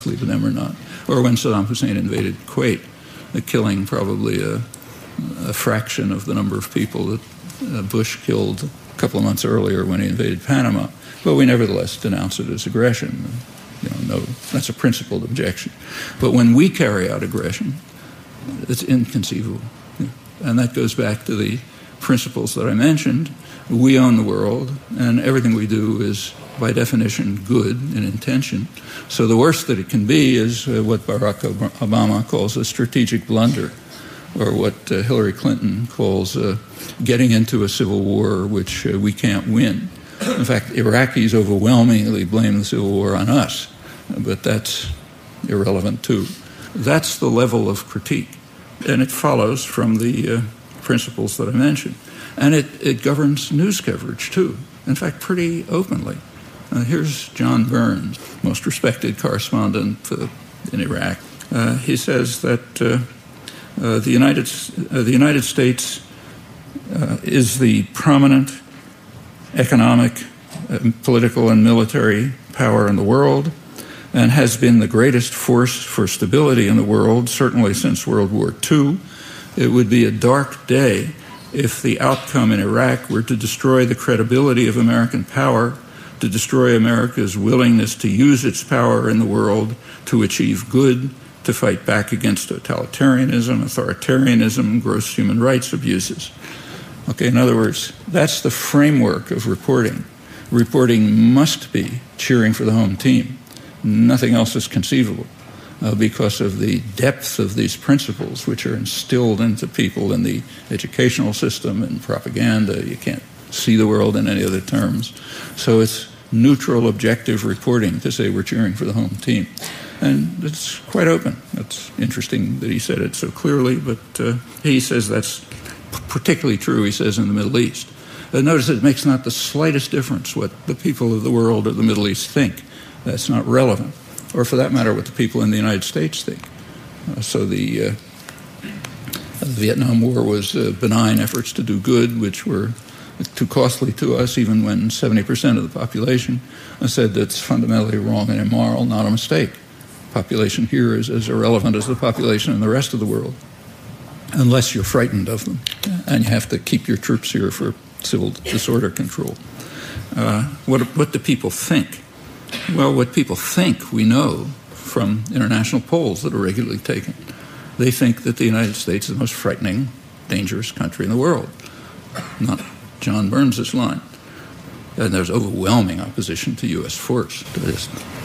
with them or not. Or when Saddam Hussein invaded Kuwait, killing probably a fraction of the number of people that Bush killed a couple of months earlier when he invaded Panama. But we nevertheless denounce it as aggression. No, that's a principled objection. But when we carry out aggression, it's inconceivable. And that goes back to the principles that I mentioned. We own the world, and everything we do is, by definition, good in intention. So the worst that it can be is what Barack Obama calls a strategic blunder, or what Hillary Clinton calls getting into a civil war which we can't win. In fact, Iraqis overwhelmingly blame the civil war on us, but that's irrelevant too. That's the level of critique, and it follows from the principles that I mentioned. And it governs news coverage too, in fact, pretty openly. Here's John Burns, most respected correspondent in Iraq. He says that the United States is the prominent economic, political, and military power in the world, and has been the greatest force for stability in the world, certainly since World War II. It would be a dark day if the outcome in Iraq were to destroy the credibility of American power, to destroy America's willingness to use its power in the world to achieve good, to fight back against totalitarianism, authoritarianism, gross human rights abuses. Okay, in other words, that's the framework of reporting. Reporting must be cheering for the home team. Nothing else is conceivable because of the depth of these principles which are instilled into people in the educational system and propaganda. You can't see the world in any other terms. So it's neutral, objective reporting to say we're cheering for the home team. And it's quite open. It's interesting that he said it so clearly, but he says that's particularly true, he says, in the Middle East. Notice it makes not the slightest difference what the people of the world or the Middle East think. That's not relevant. Or for that matter, what the people in the United States think. So the Vietnam War was benign efforts to do good, which were too costly to us, even when 70% of the population said that's fundamentally wrong and immoral, not a mistake. Population here is as irrelevant as the population in the rest of the world, unless you're frightened of them, and you have to keep your troops here for civil disorder control. What do people think? Well, what people think we know from international polls that are regularly taken. They think that the United States is the most frightening, dangerous country in the world. Not John Burns' line. And there's overwhelming opposition to U.S. force, just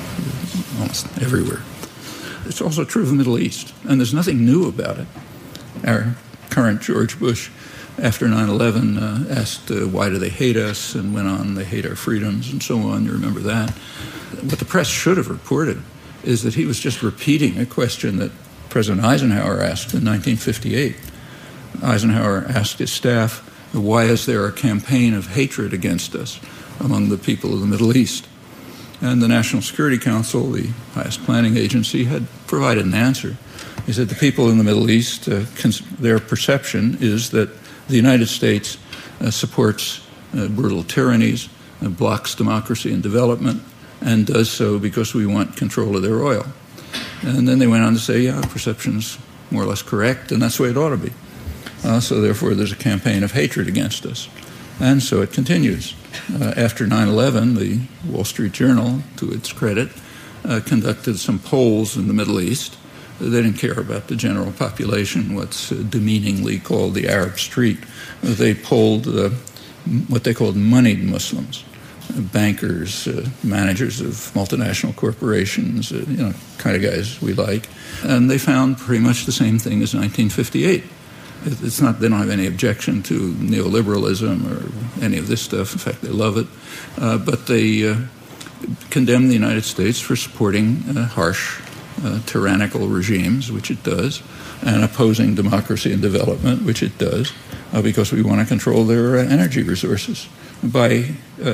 almost everywhere. It's also true of the Middle East, and there's nothing new about it. Our current George Bush, after 9/11, asked why do they hate us, and went on, they hate our freedoms, and so on. You remember that. What the press should have reported is that he was just repeating a question that President Eisenhower asked in 1958. Eisenhower asked his staff, why is there a campaign of hatred against us among the people of the Middle East? And the National Security Council, the highest planning agency, had provided an answer. He said the people in the Middle East, their perception is that the United States supports brutal tyrannies, blocks democracy and development, and does so because we want control of their oil. And then they went on to say, yeah, perception's more or less correct, and that's the way it ought to be. So therefore, there's a campaign of hatred against us. And so it continues. After 9/11, the Wall Street Journal, to its credit, conducted some polls in the Middle East. They didn't care about the general population, what's demeaningly called the Arab street. They polled what they called moneyed Muslims, bankers, managers of multinational corporations, kind of guys we like. And they found pretty much the same thing as 1958. It's not, they don't have any objection to neoliberalism or any of this stuff. In fact, they love it. But they condemn the United States for supporting harsh, tyrannical regimes, which it does, and opposing democracy and development, which it does, because we want to control their energy resources. By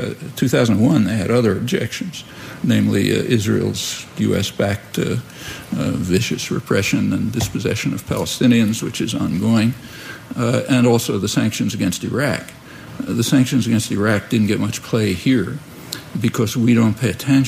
2001, they had other objections, namely Israel's U.S.-backed vicious repression and dispossession of Palestinians, which is ongoing, and also the sanctions against Iraq. The sanctions against Iraq didn't get much play here because we don't pay attention